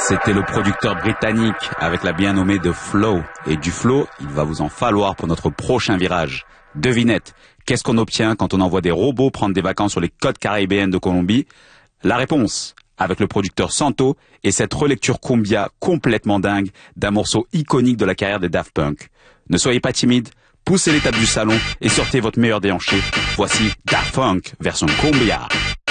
C'était le producteur britannique avec la bien nommée The Flow. Et du flow, il va vous en falloir pour notre prochain virage. Devinette, qu'est-ce qu'on obtient quand on envoie des robots prendre des vacances sur les côtes caribéennes de Colombie? La réponse, avec le producteur Santo et cette relecture cumbia complètement dingue d'un morceau iconique de la carrière des Daft Punk. Ne soyez pas timide, poussez les tables du salon et sortez votre meilleur déhanché. Voici Daft Punk version cumbia.